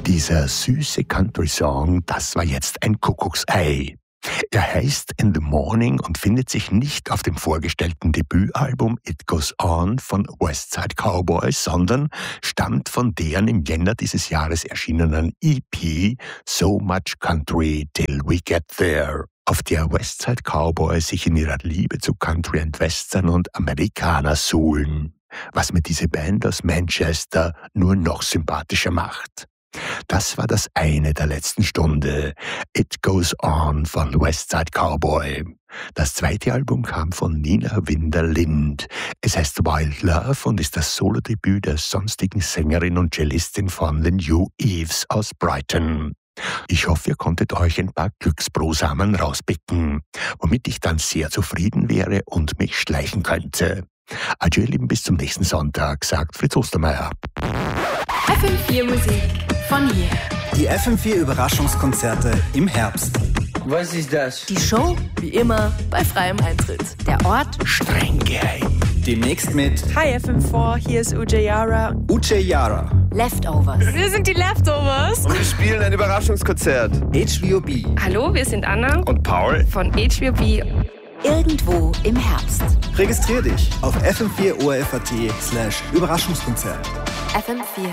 Dieser süße Country-Song, das war jetzt ein Kuckucksei. Er heißt In the Morning und findet sich nicht auf dem vorgestellten Debütalbum It Goes On von Westside Cowboys, sondern stammt von deren im Jänner dieses Jahres erschienenen EP So Much Country Till We Get There, auf der Westside Cowboys sich in ihrer Liebe zu Country and Western und Amerikaner suhlen, was mir diese Band aus Manchester nur noch sympathischer macht. Das war das eine der letzten Stunde, It Goes On von Westside Cowboy. Das zweite Album kam von Nina Winder-Lind. Es heißt Wild Love und ist das Solodebüt der sonstigen Sängerin und Cellistin von The New Eves aus Brighton. Ich hoffe, ihr konntet euch ein paar Glücksbrosamen rauspicken, womit ich dann sehr zufrieden wäre und mich schleichen könnte. Adieu, ihr Lieben, bis zum nächsten Sonntag, sagt Fritz Ostermeier. FM4 Musik von hier. Die FM4 Überraschungskonzerte im Herbst. Was ist das? Die Show, wie immer, bei freiem Eintritt. Der Ort Streng geheim. Demnächst mit Hi FM4, hier ist Uche Yara. Uche Yara, Leftovers. Wir sind die Leftovers. Und wir spielen ein Überraschungskonzert. HVOB, Hallo, wir sind Anna Und Paul? von HVOB. Irgendwo im Herbst. Registrier dich auf fm4orf.at/Überraschungskonzert. FM4.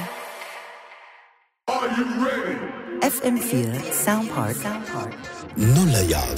FM4 Soundpark. Nullerjahre.